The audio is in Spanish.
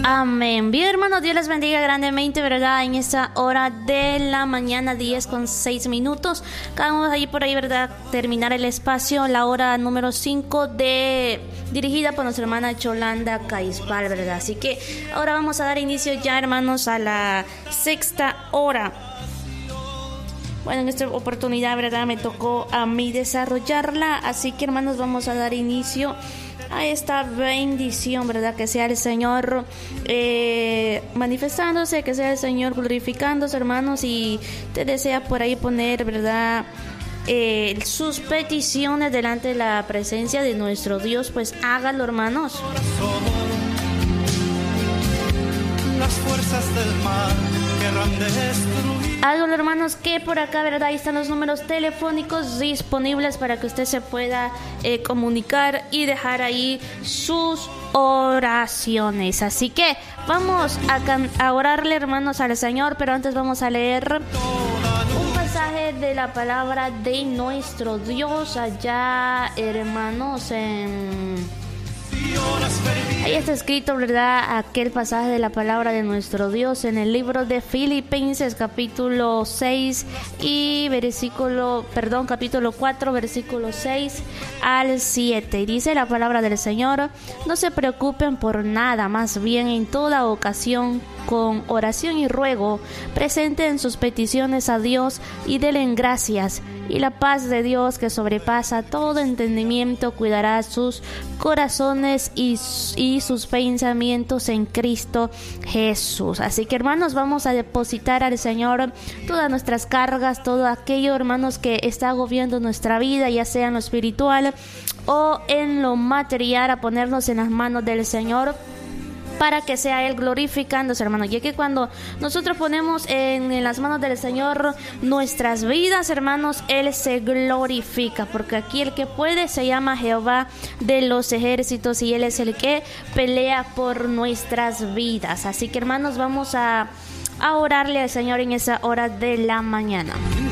Amén. Bien, hermanos, Dios les bendiga grandemente, ¿verdad? En esta hora de la mañana, 10:06. Acabamos ahí por ahí, ¿verdad? Terminar el espacio, la hora número 5 dirigida por nuestra hermana Yolanda Caispal, ¿verdad? Así que ahora vamos a dar inicio ya, hermanos, a la sexta hora. Bueno, en esta oportunidad, ¿verdad? Me tocó a mí desarrollarla, así que, hermanos, vamos a dar inicio a esta bendición, ¿verdad? Que sea el Señor manifestándose, que sea el Señor glorificándose, hermanos, y te desea por ahí poner, ¿verdad? Sus peticiones delante de la presencia de nuestro Dios, pues hágalo, hermanos. Las fuerzas del mal querrán destruir. Hágalo, hermanos, que por acá, ¿verdad? Ahí están los números telefónicos disponibles para que usted se pueda comunicar y dejar ahí sus oraciones. Así que vamos a orarle, hermanos, al Señor, pero antes vamos a leer un pasaje de la palabra de nuestro Dios allá, hermanos, ahí está escrito, ¿verdad? Aquel pasaje de la palabra de nuestro Dios en el libro de Filipenses, capítulo 6 y capítulo 4, versículo 6 al 7. Y dice la palabra del Señor: no se preocupen por nada, más bien en toda ocasión, con oración y ruego, presenten sus peticiones a Dios y denle gracias. Y la paz de Dios, que sobrepasa todo entendimiento, cuidará sus corazones y sus pensamientos en Cristo Jesús. Así que, hermanos, vamos a depositar al Señor todas nuestras cargas, todo aquello, hermanos, que está agobiando nuestra vida, ya sea en lo espiritual o en lo material, a ponernos en las manos del Señor, para que sea Él glorificándose, hermanos. Ya que cuando nosotros ponemos en las manos del Señor nuestras vidas, hermanos, Él se glorifica, porque aquí el que puede se llama Jehová de los ejércitos, y Él es el que pelea por nuestras vidas. Así que, hermanos, vamos a orarle al Señor en esa hora de la mañana.